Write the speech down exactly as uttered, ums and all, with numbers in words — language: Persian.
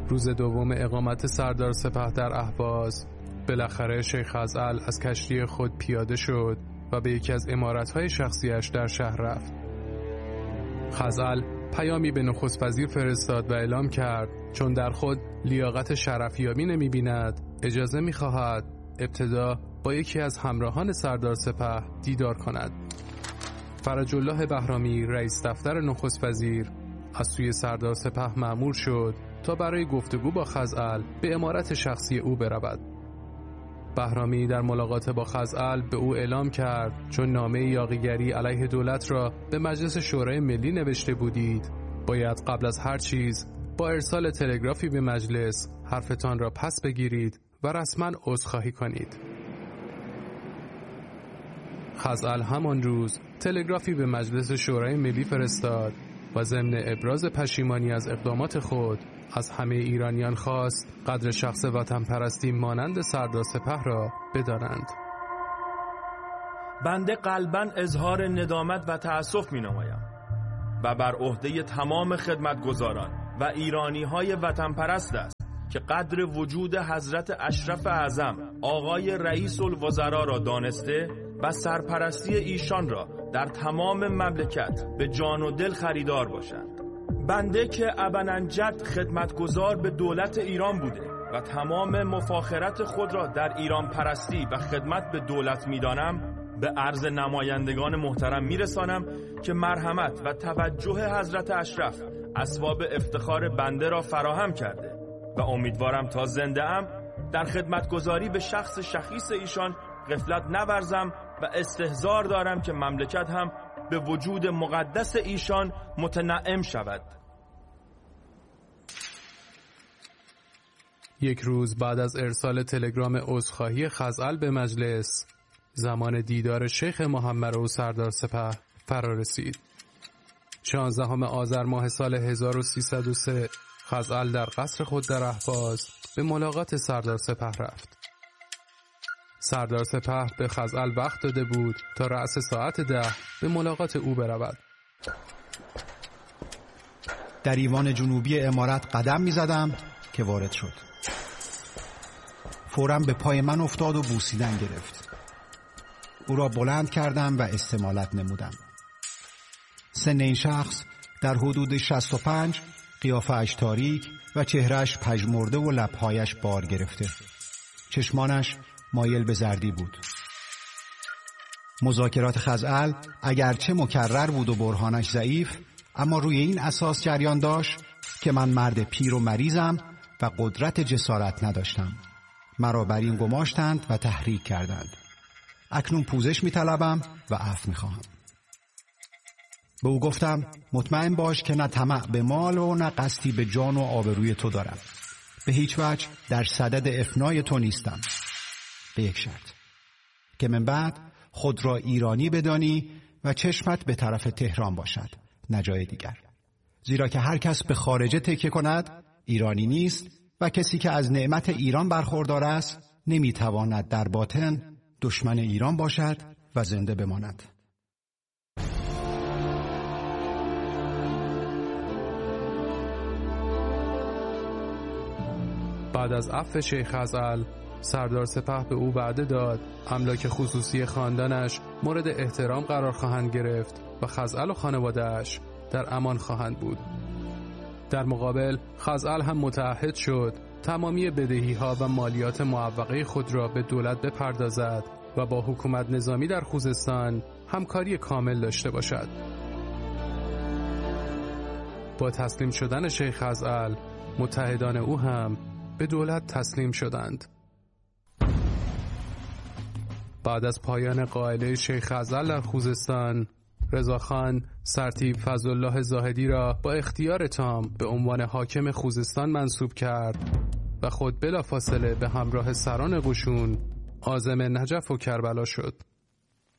روز دوم اقامت سردار سپه در اهواز، بالاخره شیخ خزعل از کشتی خود پیاده شد و به یکی از عمارت‌های شخصیش در شهر رفت. خزعل پیامی به نخست وزیر فرستاد و اعلام کرد چون در خود لیاقت شرفیابی نمی‌بیند، اجازه می‌خواهد ابتدا با یکی از همراهان سردار سپه دیدار کند. فرج الله بهرامی رئیس دفتر نخست وزیر از سوی سردار سپه مأمور شد تا برای گفتگو با خزعل به عمارت شخصی او برود. بهرامی در ملاقات با خزعل به او اعلام کرد چون نامه یاغیگری علیه دولت را به مجلس شورای ملی نوشته بودید، باید قبل از هر چیز با ارسال تلگرافی به مجلس حرفتان را پس بگیرید و رسما عذرخواهی کنید. خزعل همان روز تلگرافی به مجلس شورای ملی فرستاد و ضمن ابراز پشیمانی از اقدامات خود از همه ایرانیان خواست قدر شخص وطن پرستی مانند سردار سپه را بدانند. بنده قلباً اظهار ندامت و تأسف می نمایم و بر عهده تمام خدمتگزاران و ایرانی های وطن پرست است که قدر وجود حضرت اشرف اعظم آقای رئیس الوزراء را دانسته و سرپرستی ایشان را در تمام مملکت به جان و دل خریدار باشند. بنده که ابننجد خدمتگزار به دولت ایران بوده و تمام مفاخرت خود را در ایران پرستی و خدمت به دولت میدانم، به عرض نمایندگان محترم میرسانم که مرحمت و توجه حضرت اشرف اسباب افتخار بنده را فراهم کرده و امیدوارم تا زنده ام در خدمتگزاری به شخص شخیص ایشان غفلت نورزم و استحضار دارم که مملکت هم به وجود مقدس ایشان متنعم شود. یک روز بعد از ارسال تلگرام عذرخواهی خزعل به مجلس، زمان دیدار شیخ محمد و سردار سپه فرا رسید. شانزدهم آذر ماه سال هزار و سیصد و سه خزعل در قصر خود در اهواز به ملاقات سردار سپه رفت. سردار سپه به خزعل وقت داده بود تا رأس ساعت ده به ملاقات او برود. در ایوان جنوبی عمارت قدم می زدم که وارد شد. فوراً به پای من افتاد و بوسیدن گرفت. او را بلند کردم و استمالت نمودم. سن این شخص در حدود شصت و پنج، قیافه‌اش تاریک و چهرهش پژمرده و لب‌هایش بار گرفته. چشمانش مایل به زردی بود. مذاکرات خزعل اگرچه مکرر بود و برهانش ضعیف، اما روی این اساس جریان داشت که من مرد پیر و مریضم و قدرت جسارت نداشتم. مرا بر این گماشتند و تحریک کردند. اکنون پوزش می طلبم و عفو می خواهم. به او گفتم مطمئن باش که نه طمع به مال و نه قصدی به جان و آبروی تو دارم. به هیچ وجه در صدد افنای تو نیستم. به یک شرط، که من بعد خود را ایرانی بدانی و چشمت به طرف تهران باشد، نه جای دیگر. زیرا که هر کس به خارجه تکیه کند ایرانی نیست و کسی که از نعمت ایران برخوردار است نمیتواند در باطن دشمن ایران باشد و زنده بماند. بعد از عفو شیخ خزعل، سردار سپه به او وعده داد املاک خصوصی خاندانش مورد احترام قرار خواهند گرفت و خزعل و خانواده‌اش در امان خواهند بود. در مقابل خزعل هم متعهد شد تمامی بدهی‌ها و مالیات معوقه خود را به دولت بپردازد و با حکومت نظامی در خوزستان همکاری کامل داشته باشد. با تسلیم شدن شیخ خزعل، متحدان او هم به دولت تسلیم شدند. بعد از پایان قائله شیخ خزعل در خوزستان، رضاخان سرتیپ فضلالله زاهدی را با اختیار تام به عنوان حاکم خوزستان منصوب کرد و خود بلافاصله به همراه سران قشون عازم نجف و کربلا شد.